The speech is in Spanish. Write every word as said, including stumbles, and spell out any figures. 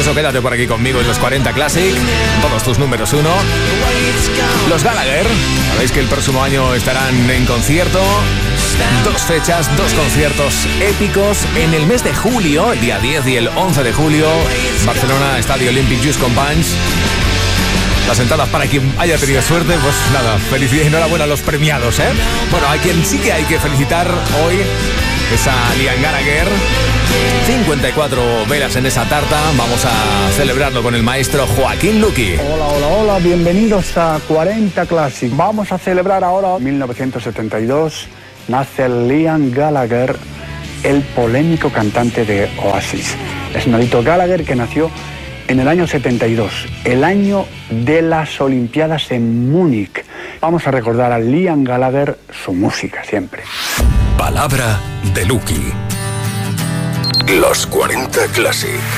eso quédate por aquí conmigo en los cuarenta Classic, todos tus números uno. Los Gallagher, sabéis que el próximo año estarán en concierto. Dos fechas, dos conciertos épicos en el mes de julio, el día diez y el once de julio, Barcelona, Estadio Olympic Just Companys. Las entradas para quien haya tenido suerte, pues nada, felicidades y enhorabuena a los premiados, ¿eh? Bueno, a quien sí que hay que felicitar hoy es a Liam Gallagher. cincuenta y cuatro velas en esa tarta. Vamos a celebrarlo con el maestro Joaquín Luqui. Hola, hola, hola, bienvenidos a cuarenta Classic. Vamos a celebrar ahora mil novecientos setenta y dos. Nace Liam Gallagher, el polémico cantante de Oasis. Es Nolito Gallagher, que nació en el año setenta y dos, el año de las Olimpiadas en Múnich. Vamos a recordar a Liam Gallagher, su música siempre. Palabra de Luqui. Los cuarenta Classic.